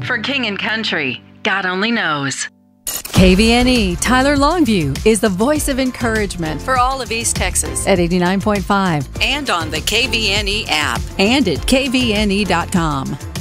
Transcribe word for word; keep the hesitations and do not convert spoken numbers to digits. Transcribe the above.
For King and Country, God only knows. K V N E Tyler Longview is the voice of encouragement for all of East Texas at eighty-nine point five and on the K V N E app and at K V N E dot com.